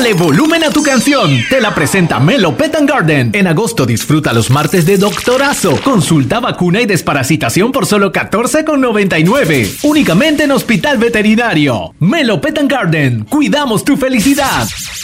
Dale volumen a tu canción. Te la presenta Melo Pet and Garden. En agosto disfruta los martes de Doctorazo. Consulta, vacuna y desparasitación por solo $14,99. Únicamente en Hospital Veterinario. Melo Pet and Garden. Cuidamos tu felicidad.